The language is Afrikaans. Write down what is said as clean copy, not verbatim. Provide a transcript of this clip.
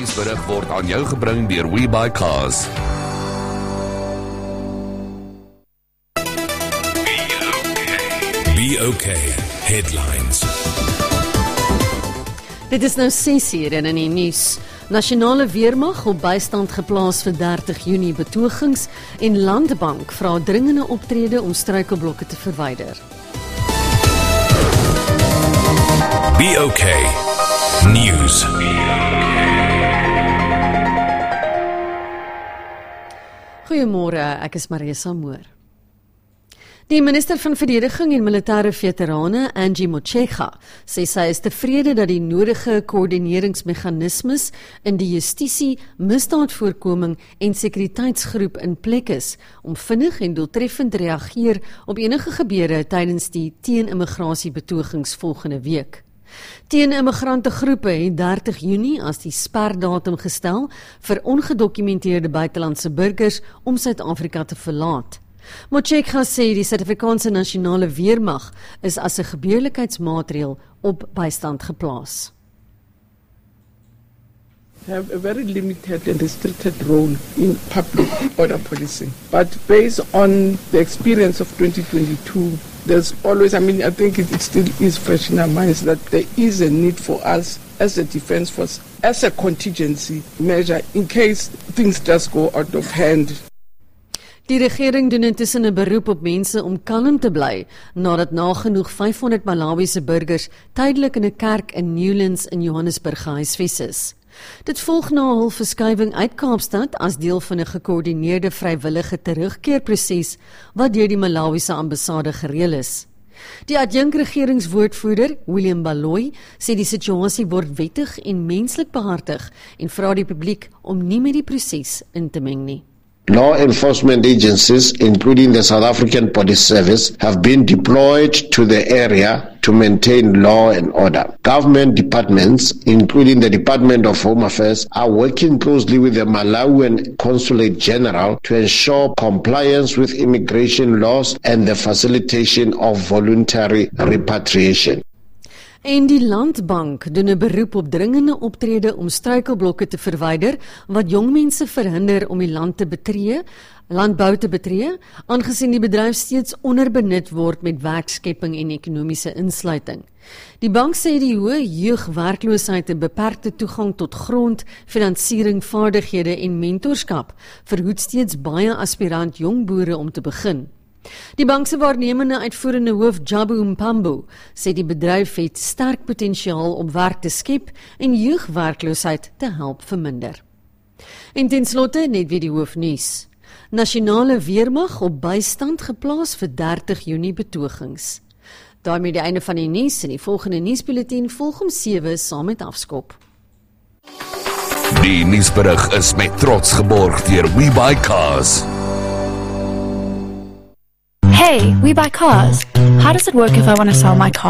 nuusberig word aan jou gebring deur WeBuyCars. Be okay. Headlines. Dit is nou 6:00 en in die nuus. Nasionale Weermag op bystand geplaas vir 30 Junie betogings en Landbank vra dringende optrede om struikelblokke te verwyder. Be okay. News. Goeiemôre, ek is Marisa Moor. Die minister van Verdediging en Militêre Veterane, Angie Motshekga, sê sy is tevrede dat die nodige koördineringsmeganismes in die justisie, misdaadvoorkoming en sekuriteitsgroep in plek is om vinnig en doeltreffend te reageer op enige gebeure tydens die teen-immigrasie betogings volgende week. Teen-immigrante groepe het 30 Junie as die sperdatum gestel vir ongedokumenteerde buitelandse burgers om Suid-Afrika te verlaat. Motshekga sê die Suid-Afrikaanse Nasionale Weermag is as 'n gebeurlikheidsmaatreël op bystand geplaas. Have a very limited and restricted role in public order policing. But based on the experience of 2022, there's always, I think it still is fresh in our minds that there is a need for us as a defense force, as a contingency measure in case things just go out of hand. Die regering doen intussen 'n beroep op mense om kalm te bly nadat nagenoeg 500 Malawiese burgers tydelik in 'n kerk in Newlands in Johannesburg gehuisves is. Dit volg na hul verskuiwing uit Kaapstad as deel van 'n gekoördineerde vrywillige terugkeerproses wat deur die Malawiese ambassade gereël is. Die adjunkregeringswoordvoerder, William Baloyi, sê die situasie word wettig en menslik behartig en vra die publiek om nie met die proses in te meng nie. Law enforcement agencies, including the South African Police Service, have been deployed to the area to maintain law and order. Government departments, including the Department of Home Affairs, are working closely with the Malawian Consulate General to ensure compliance with immigration laws and the facilitation of voluntary repatriation. En die Landbank doen 'n beroep op dringende optrede om struikelblokke te verwyder wat jong mense verhinder om die landbou te betree, aangesien die bedryf steeds onderbenut word met werkskepping en ekonomiese insluiting. Die bank sê die hoë jeugwerkloosheid en beperkte toegang tot grond, finansiering, vaardighede en mentorskap verhoed steeds baie aspirant jong boere om te begin. Die bank se waarnemende uitvoerende hoof Jabu Mpambo sê die bedryf het sterk potensiaal om werk te skep en jeugwerkloosheid te help verminder. En ten slotte net weer die hoofnuus. Nasionale Weermag op bystand geplaas vir 30 Junie betogings. Daarmee die einde van die nuus en die volgende nuusbulletin volg om 7 saam met Afskop. Die nuusberig is met trots geborg deur WeBuyCars. Hey, we buy cars. How does it work if I want to sell my car?